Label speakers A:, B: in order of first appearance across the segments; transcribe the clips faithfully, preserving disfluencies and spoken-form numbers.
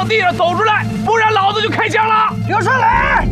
A: 地上走出来，不然老子就开枪了！
B: 刘春雷，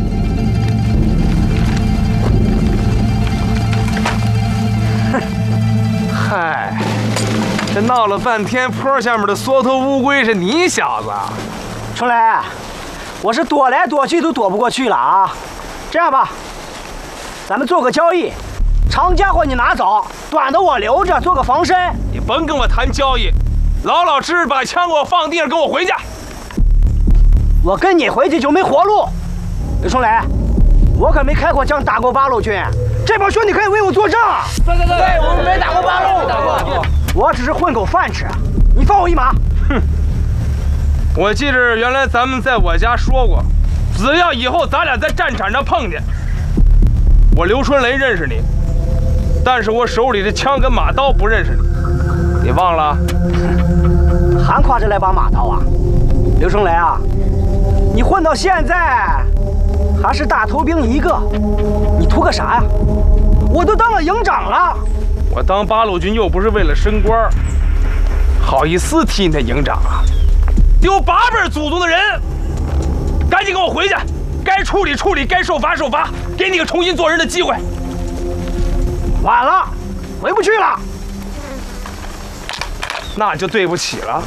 A: 嗨，这闹了半天，坡下面的缩头乌龟是你小子。
B: 春雷，我是躲来躲去都躲不过去了啊！这样吧，咱们做个交易，长家伙你拿走，短的我留着做个防身。
A: 你甭跟我谈交易，老老实实把枪给我放地上，跟我回去。
B: 我跟你回去就没活路。刘春雷，我可没开过枪，打过八路军，这帮兄弟可以为我作证。
C: 对对对，我们没打过八路，没打过。
B: 我只是混口饭吃，你放我一马。
A: 哼，我记着原来咱们在我家说过，只要以后咱俩在战场上碰见，我刘春雷认识你，但是我手里的枪跟马刀不认识你，你忘了？
B: 还挎着来把马刀啊？刘春雷啊，你混到现在还是大头兵一个，你图个啥呀？我都当了营长了。
A: 我当八路军又不是为了升官，好意思提你那营长啊？丢八辈祖宗的人，赶紧给我回去，该处理处理，该受罚受罚，给你个重新做人的机会。
B: 晚了，回不去了。
A: 那就对不起了。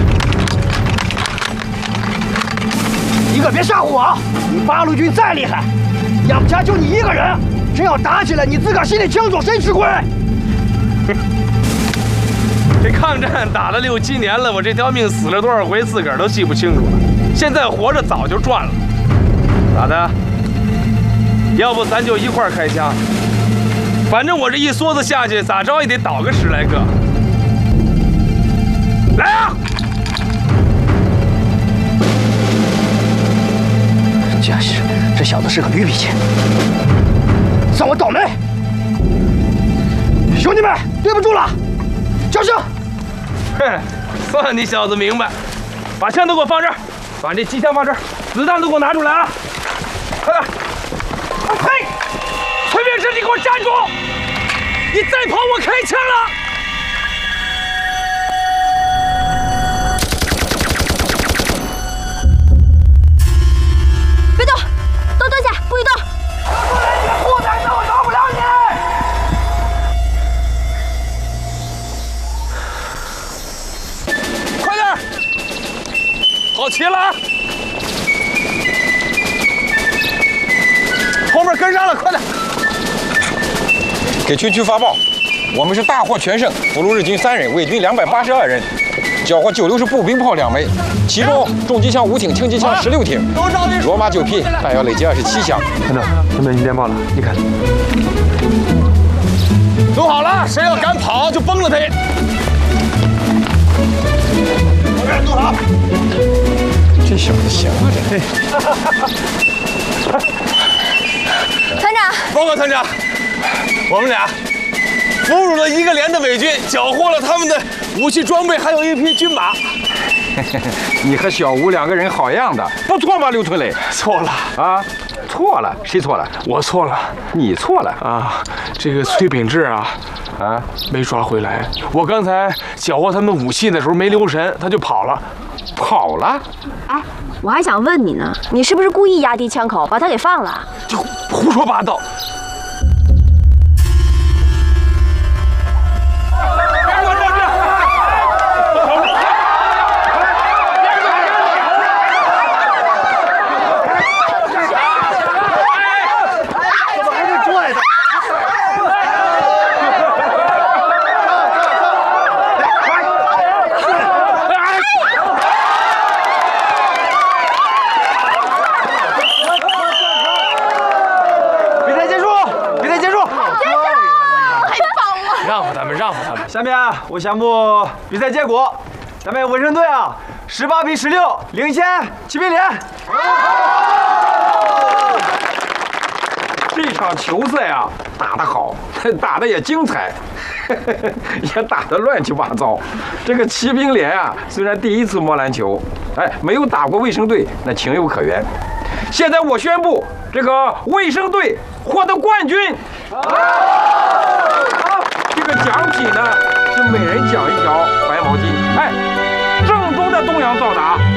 B: 你可别吓唬我！你八路军再厉害，杨家就你一个人，真要打起来，你自个儿心里清楚，谁吃亏？
A: 这抗战打了六七年了，我这条命死了多少回，自个儿都记不清楚了。现在活着早就赚了。咋的？要不咱就一块儿开枪？反正我这一梭子下去，咋着也得倒个十来个。来啊！
B: 真是，这小子是个驴脾气，算我倒霉。兄弟们，对不住了，交枪！
A: 哼，算你小子明白，把枪都给我放这儿，把这机枪放这儿，子弹都给我拿出来啊！快点！嘿，崔明志，你给我站住！你再跑，我开枪了！
D: 别动，都蹲下，不许动！
B: 出来，你个兔崽子，我饶不了你！
A: 快点，跑齐了啊！后面跟上了，快点！
E: 给区区发报，我们是大获全胜，俘虏日军三人，伪军两百八十二人，缴获九六式步兵炮两枚，其中重机枪五挺，轻机枪十六挺，罗马九匹，弹药累计二十七箱。
A: 团长，他们已经电报了，你看。都好了，谁要敢跑就崩了他！
B: 我这都好。
E: 这小子行啊，这。
D: 团长，
A: 报告团长，我们俩俘虏了一个连的伪军，缴获了他们的武器装备，还有一匹军马。
E: 你和小吴两个人好样的，不错吧，刘春雷？
A: 错了
E: 啊，错了，谁错了？
A: 我错了，
E: 你错了
A: 啊！这个崔秉志啊，
E: 啊，
A: 没抓回来。我刚才缴获他们武器的时候没留神，他就跑了。
E: 跑了？
D: 哎，我还想问你呢，你是不是故意压低枪口把他给放了？
A: 就胡说八道！
B: 下面我宣布比赛结果，咱们稳胜队啊，十八比十六领先骑兵连。
E: 这场球赛啊，打得好，打得也精彩，也打得乱七八糟。这个骑兵连啊，虽然第一次摸篮球，哎，没有打过卫生队，那情有可原。现在我宣布，这个卫生队获得冠军。这个奖品呢，是每人奖一条白毛巾。哎，正宗的东洋造打。